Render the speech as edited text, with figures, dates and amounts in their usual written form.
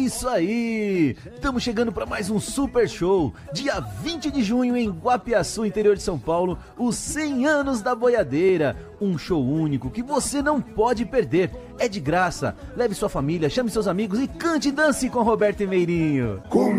Isso aí! Estamos chegando para mais um super show. Dia 20 de junho em Guapiaçu, interior de São Paulo, os 100 anos da boiadeira. Um show único que você não pode perder. É de graça. Leve sua família, chame seus amigos e cante e dance com Roberto e Meirinho.